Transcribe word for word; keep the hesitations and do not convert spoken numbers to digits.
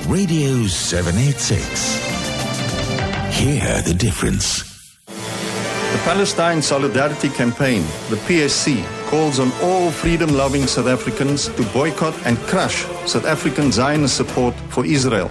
Radio seven eighty-six. Hear the difference. The Palestine Solidarity Campaign, the P S C, calls on all freedom-loving South Africans to boycott and crush South African Zionist support for Israel.